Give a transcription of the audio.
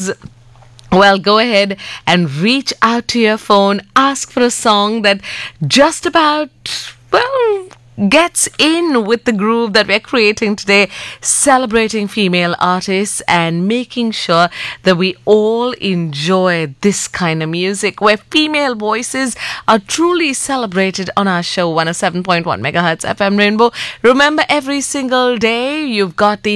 is, well, go ahead and reach out to your phone, ask for a song that just about, well, gets in with the groove that we're creating today, celebrating female artists and making sure that we all enjoy this kind of music where female voices are truly celebrated on our show 107.1 megahertz FM Rainbow. Remember, every single day you've got the